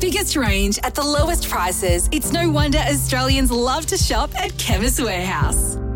biggest range at the lowest prices. It's no wonder Australians love to shop at Chemist Warehouse.